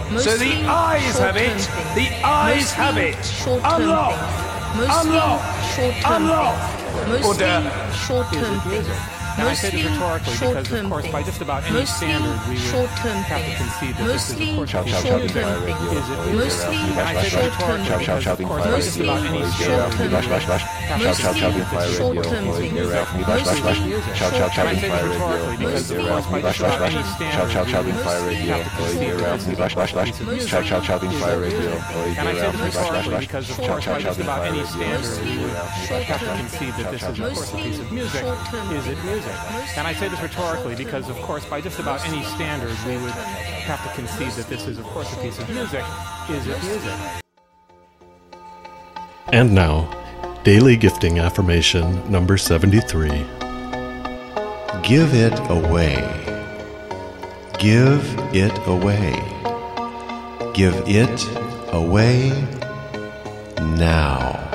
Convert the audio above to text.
So the eyes have it. The eyes have it. Unlock. Unlock. Unlock. Order. Short-term things. And I say this rhetorically because, of course, by just about any standard, we would have to concede that this is, of course, a piece of music. Mostly And I say this rhetorically because, of course, by just about any standard, we would have to concede that this is, of course, a piece of music. And I say this rhetorically because, of course, by just about any standard, we would have to concede that this is, of course, a piece of music. And I say this rhetorically because, of course, by just about any standard, we would have to concede that this is, of course, a piece of music. Is it music? And I say this rhetorically because, of course, by just about any standard, we would have to concede that this is, of course, a piece of music. Is it music? And now, Daily Gifting Affirmation number 73. Give it away. Give it away. Give it away now.